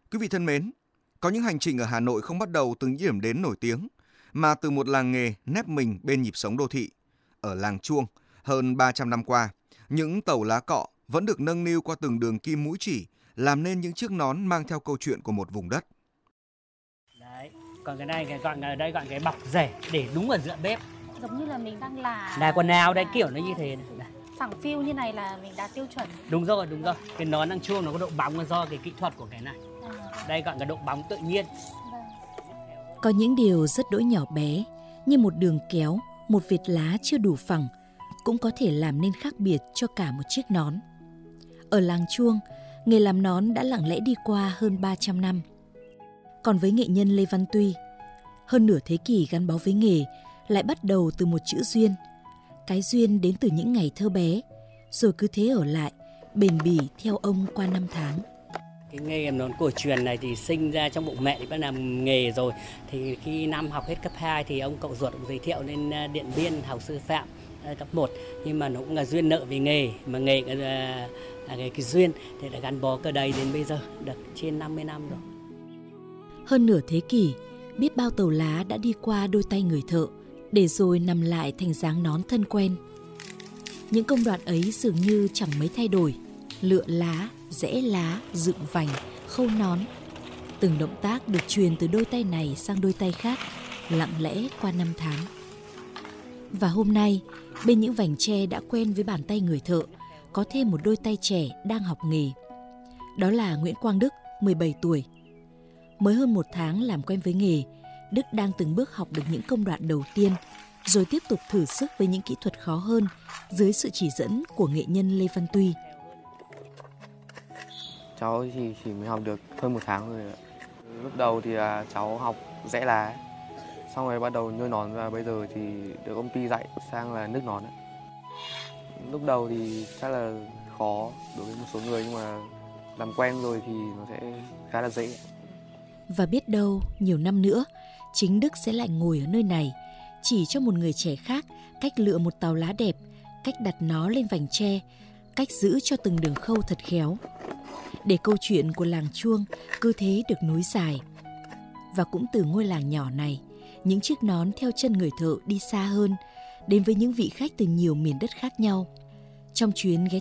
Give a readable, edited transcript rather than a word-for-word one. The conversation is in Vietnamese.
Quý vị thân mến, có những hành trình ở Hà Nội không bắt đầu từ những điểm đến nổi tiếng, mà từ một làng nghề nép mình bên nhịp sống đô thị. Ở làng Chuông, hơn 300 năm qua, những tàu lá cọ vẫn được nâng niu qua từng đường kim mũi chỉ, làm nên những chiếc nón mang theo câu chuyện của một vùng đất. Đấy, còn cái này ở đây gọi cái bọc rể để đúng ở giữa bếp. Giống như là mình đang Là quần áo đấy, kiểu nó như thế này. phẳng phiu như này là mình đạt tiêu chuẩn. Đúng rồi. Cái nón đang chuông nó có độ bóng là do cái kỹ thuật của cái này. Đây gọi là độ bóng tự nhiên. Có những điều rất đỗi nhỏ bé, như một đường kéo, một vệt lá chưa đủ phẳng, cũng có thể làm nên khác biệt cho cả một chiếc nón. Ở làng Chuông, nghề làm nón đã lặng lẽ đi qua hơn 300 năm. Còn với nghệ nhân Lê Văn Tuy, hơn nửa thế kỷ gắn bó với nghề lại bắt đầu từ một chữ duyên. Cái duyên đến từ những ngày thơ bé, rồi cứ thế ở lại, bền bỉ theo ông qua năm tháng. Cái nghề làm nón cổ truyền này thì sinh ra trong bụng mẹ thì bắt làm nghề rồi. Thì khi năm học hết cấp 2 thì ông cậu ruột cũng giới thiệu lên Điện Biên học sư phạm cấp 1. Nhưng mà nó cũng là duyên nợ về nghề, mà nghề là cái duyên thì đã gắn bó cơ đây đến bây giờ được trên 50 năm rồi. Hơn nửa thế kỷ, biết bao tàu lá đã đi qua đôi tay người thợ, để rồi nằm lại thành dáng nón thân quen. Những công đoạn ấy dường như chẳng mấy thay đổi, lựa lá, rẽ lá, dựng vành, khâu nón. Từng động tác được truyền từ đôi tay này sang đôi tay khác, lặng lẽ qua năm tháng. Và hôm nay, bên những vành tre đã quen với bàn tay người thợ, có thêm một đôi tay trẻ đang học nghề. Đó là Nguyễn Quang Đức, 17 tuổi. Mới hơn 1 tháng làm quen với nghề, Đức đang từng bước học được những công đoạn đầu tiên, rồi tiếp tục thử sức với những kỹ thuật khó hơn dưới sự chỉ dẫn của nghệ nhân Lê Văn Tuy. Cháu chỉ mới học được hơn 1 tháng rồi. Lúc đầu thì cháu học rẽ lá, xong rồi bắt đầu nhôi nón, và bây giờ thì được ông Tuy dạy sang là nức nón. Lúc đầu thì chắc là khó đối với một số người, nhưng mà làm quen rồi thì nó sẽ khá là dễ. Và biết đâu nhiều năm nữa, chính Đức sẽ lại ngồi ở nơi này, chỉ cho một người trẻ khác cách lựa một tàu lá đẹp, cách đặt nó lên vành tre, cách giữ cho từng đường khâu thật khéo, để câu chuyện của làng Chuông cứ thế được nối dài. Và cũng từ ngôi làng nhỏ này, những chiếc nón theo chân người thợ đi xa hơn, đến với những vị khách từ nhiều miền đất khác nhau. Trong chuyến ghé